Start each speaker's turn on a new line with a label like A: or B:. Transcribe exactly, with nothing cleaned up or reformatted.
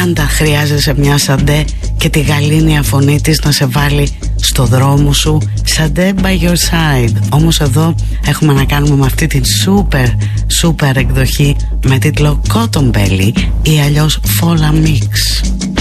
A: πάντα χρειάζεσαι μια Σαντέ και τη γαλήνια φωνή της να σε βάλει στο δρόμο σου. Σαντέ by your side. Όμως εδώ έχουμε να κάνουμε με αυτή την super super εκδοχή με τίτλο Cotton Belly ή αλλιώς Fola Mix.